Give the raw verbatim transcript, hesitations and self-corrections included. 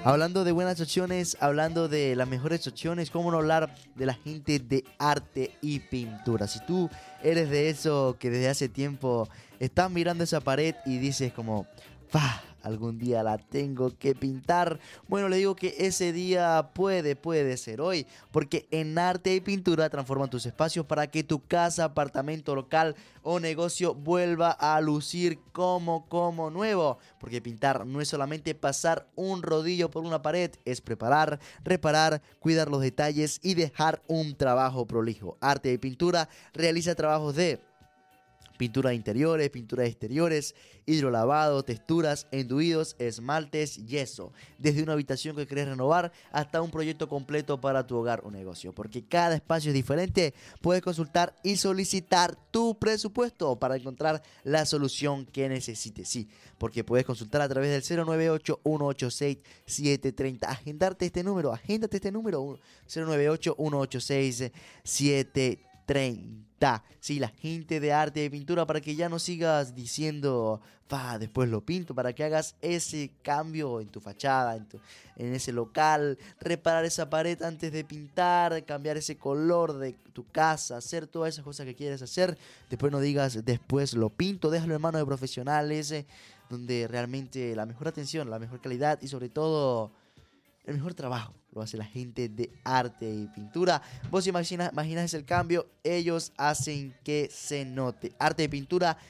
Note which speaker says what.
Speaker 1: Hablando de buenas opciones, hablando de las mejores opciones, ¿cómo no hablar de la gente de arte y pintura? Si tú eres de eso que desde hace tiempo estás mirando esa pared y dices como, ¡pah! Algún día la tengo que pintar. Bueno, le digo que ese día puede, puede ser hoy, porque en Arte y Pintura transforman tus espacios para que tu casa, apartamento, local o negocio vuelva a lucir como, como nuevo. Porque pintar no es solamente pasar un rodillo por una pared, es preparar, reparar, cuidar los detalles y dejar un trabajo prolijo. Arte y Pintura realiza trabajos de pintura de interiores, pintura de exteriores, hidrolavado, texturas, enduidos, esmaltes, yeso. Desde una habitación que querés renovar hasta un proyecto completo para tu hogar o negocio. Porque cada espacio es diferente, puedes consultar y solicitar tu presupuesto para encontrar la solución que necesites. Sí, porque puedes consultar a través del cero nueve ocho, uno ocho seis, siete tres cero. Agendarte este número, agéndate este número, cero nueve ocho, uno ocho seis, siete treinta. Sí, la gente de arte y de pintura, para que ya no sigas diciendo, va, después lo pinto, para que hagas ese cambio en tu fachada, en, tu, en ese local, reparar esa pared antes de pintar, cambiar ese color de tu casa, hacer todas esas cosas que quieres hacer. Después no digas, después lo pinto, déjalo en manos de profesionales, eh, donde realmente la mejor atención, la mejor calidad y sobre todo el mejor trabajo lo hace la gente de arte y pintura. Vos imaginas, imaginas el cambio, ellos hacen que se note. Arte y Pintura